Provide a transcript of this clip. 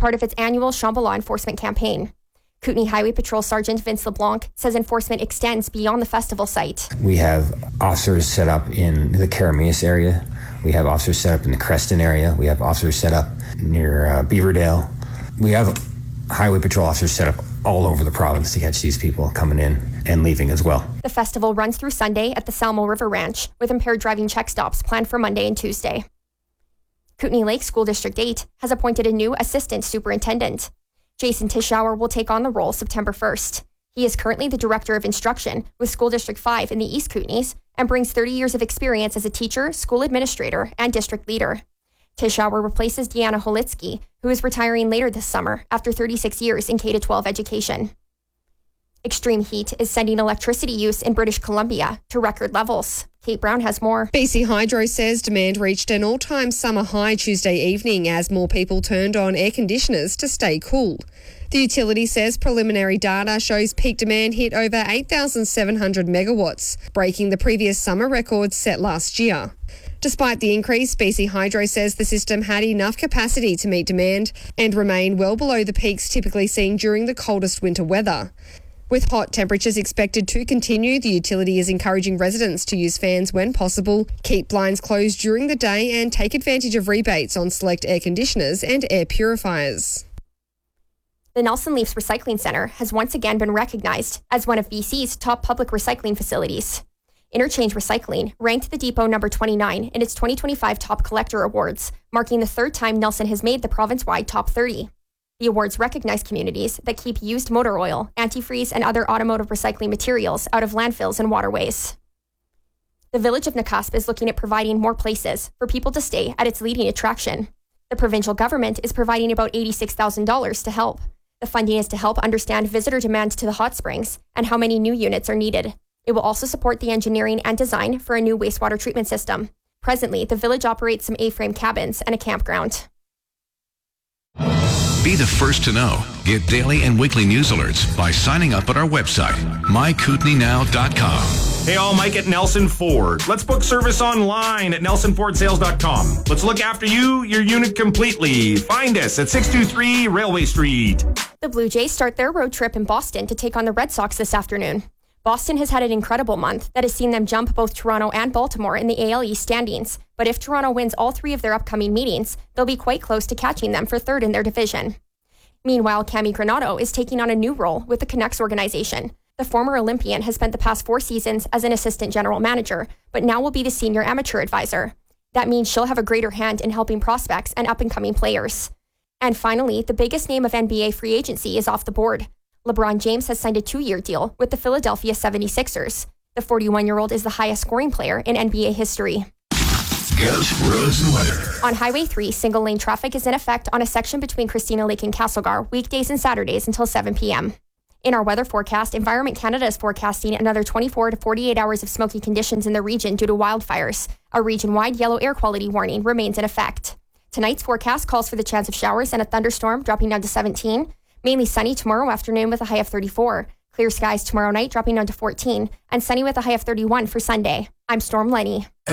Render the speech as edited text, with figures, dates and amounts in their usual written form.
part of its annual Shambhala enforcement campaign. Kootenay Highway Patrol Sergeant Vince LeBlanc says enforcement extends beyond the festival site. We have officers set up in the Karameas area. We have officers set up in the Creston area. We have officers set up near Beaverdale. We have highway patrol officers set up all over the province to catch these people coming in and leaving as well. The festival runs through Sunday at the Salmo River Ranch, with impaired driving check stops planned for Monday and Tuesday. Kootenay Lake School District 8 has appointed a new assistant superintendent. Jason Tischauer will take on the role September 1st. He is currently the Director of Instruction with School District 5 in the East Kootenays and brings 30 years of experience as a teacher, school administrator, and district leader. Tischauer replaces Deanna Holitsky, who is retiring later this summer after 36 years in K-12 education. Extreme heat is sending electricity use in British Columbia to record levels. Kate Brown has more. BC Hydro says demand reached an all-time summer high Tuesday evening as more people turned on air conditioners to stay cool. The utility says preliminary data shows peak demand hit over 8,700 megawatts, breaking the previous summer record set last year. Despite the increase, BC Hydro says the system had enough capacity to meet demand and remain well below the peaks typically seen during the coldest winter weather. With hot temperatures expected to continue, the utility is encouraging residents to use fans when possible, keep blinds closed during the day and take advantage of rebates on select air conditioners and air purifiers. The Nelson Leafs Recycling Centre has once again been recognised as one of BC's top public recycling facilities. Interchange Recycling ranked the depot number 29 in its 2025 Top Collector Awards, marking the third time Nelson has made the province-wide top 30. The awards recognize communities that keep used motor oil, antifreeze, and other automotive recycling materials out of landfills and waterways. The village of Nakusp is looking at providing more places for people to stay at its leading attraction. The provincial government is providing about $86,000 to help. The funding is to help understand visitor demand to the hot springs and how many new units are needed. It will also support the engineering and design for a new wastewater treatment system. Presently, the village operates some A-frame cabins and a campground. Be the first to know. Get daily and weekly news alerts by signing up at our website, mykootenaynow.com. Hey all, Mike at Nelson Ford. Let's book service online at nelsonfordsales.com. Let's look after you, your unit completely. Find us at 623 Railway Street. The Blue Jays start their road trip in Boston to take on the Red Sox this afternoon. Boston has had an incredible month that has seen them jump both Toronto and Baltimore in the AL East standings. But if Toronto wins all three of their upcoming meetings, they'll be quite close to catching them for third in their division. Meanwhile, Cami Granato is taking on a new role with the Canucks organization. The former Olympian has spent the past 4 seasons as an assistant general manager, but now will be the senior amateur advisor. That means she'll have a greater hand in helping prospects and up-and-coming players. And finally, the biggest name of NBA free agency is off the board. LeBron James has signed a 2-year deal with the Philadelphia 76ers. The 41-year-old is the highest scoring player in NBA history. Ghost Roads and Weather. On Highway 3, single-lane traffic is in effect on a section between Christina Lake and Castlegar, weekdays and Saturdays until 7 p.m. In our weather forecast, Environment Canada is forecasting another 24 to 48 hours of smoky conditions in the region due to wildfires. A region-wide yellow air quality warning remains in effect. Tonight's forecast calls for the chance of showers and a thunderstorm dropping down to 17. Mainly sunny tomorrow afternoon with a high of 34. Clear skies tomorrow night dropping down to 14. And sunny with a high of 31 for Sunday. I'm Storm Lenny.